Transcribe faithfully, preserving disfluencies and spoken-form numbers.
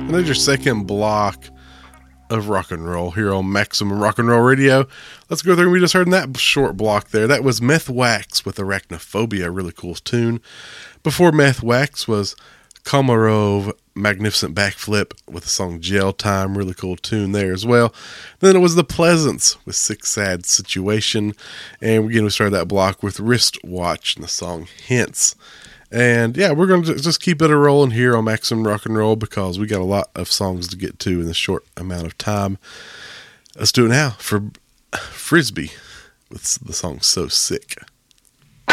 And there's your second block of rock and roll here on Maximum Rock and Roll Radio. Let's go through. We just heard in that short block there. That was Meth Wax with Arachnophobia, a really cool tune. Before Meth Wax was Komarov, Magnificent Backflip with the song Jail Time, really cool tune there as well. Then it was The Pleasants with Sick Sad Situation. And again, we started that block with Wristwatch and the song Hints. And yeah, we're going to just keep it a rolling here on Maximum Rock and Roll because we got a lot of songs to get to in a short amount of time. Let's do it now for Frisbee with the song So Sick.